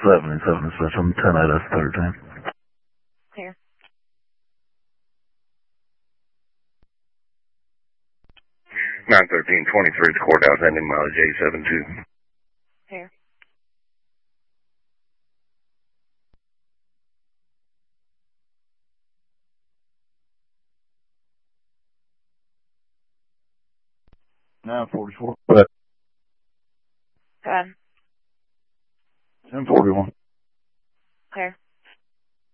77 special, 10 IS 13. Clear. 913-23 at the courthouse, ending mileage 872. Clear. Now 44. Go ahead. 1041. Clear.